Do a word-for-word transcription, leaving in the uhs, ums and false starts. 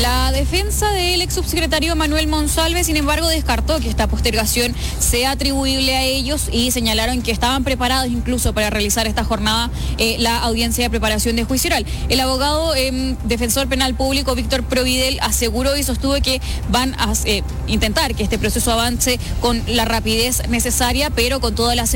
La defensa del ex subsecretario Manuel Monsalve, sin embargo, descartó que esta postergación sea atribuible a ellos y señalaron que estaban preparados incluso para realizar esta jornada eh, la audiencia de preparación de juicio oral. El abogado eh, defensor penal público Víctor Providel aseguró y sostuvo que van a eh, intentar que este proceso avance con la rapidez necesaria, pero con todas las